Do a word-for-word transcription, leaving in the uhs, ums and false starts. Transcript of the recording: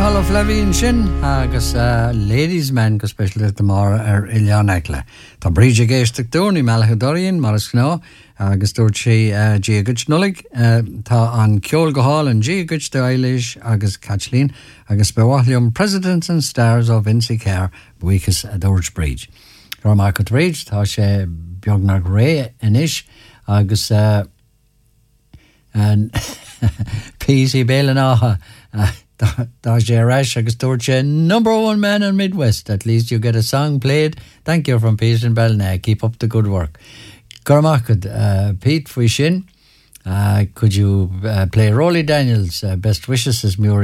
Hall of Flavin sin agus uh, ladies men go special at the mar ar Ilian Ekle. Tá bríide géisteach dúr ní mealacha doríonn mar is gná agus dúirt sé uh, Díagad Nullig uh, tá an ceol go háil an Díagad de Eilish agus Catchlín agus bewaithliom Presidents and Stars of Vincy Care buíchas a dúirt bríd. Rá mar go bríd tá sé beagnach ré inis agus uh, an P C Bélan áha uh, Da Jerash agus Dorche, number one man in Midwest. At least you get a song played. Thank you from Peter and Bellnay. Keep up the good work. Gormakad, uh, Pete Fwishin, uh, could you uh, play Rolly Daniels? Uh, best wishes as Muir